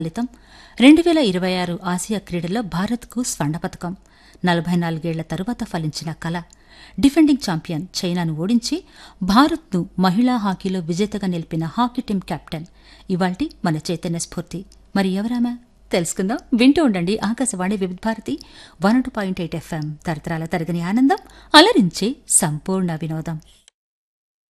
ఫలితం 2026 ఆసియా క్రీడల్లో భారత్కు స్వర్ణ పతకం 44 ఏళ్ల తరువాత ఫలించిన కల డిఫెండింగ్ ఛాంపియన్ చైనాను ఓడించి భారత్ను మహిళా హాకీలో విజేతగా నిలిపిన హాకీ టీం కెప్టెన్ ఇవాల్టి మన చైతన్య స్ఫూర్తి. మరి ఎవరామా తెలుసుకుందాం. వింటూ ఉండండి ఆకాశవాణి వివిధ భారతి 102.8 FM. తరతరాల తరగని ఆనందం, అలరించే సంపూర్ణ వినోదం.